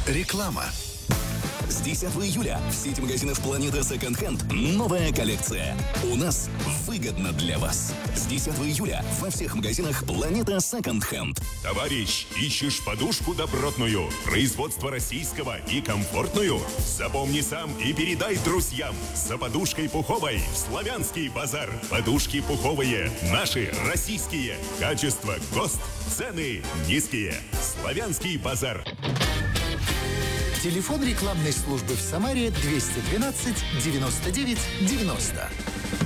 Реклама. С 10 июля в сети магазинов «Планета Second Hand» новая коллекция. У нас выгодно для вас. С 10 июля во всех магазинах «Планета Second Hand». Товарищ, ищешь подушку добротную, производство российского и комфортную? Запомни сам и передай друзьям. За подушкой пуховой в Славянский базар. Подушки пуховые, наши, российские. Качество, ГОСТ, цены низкие. Славянский базар. Телефон рекламной службы в Самаре 212 99 90.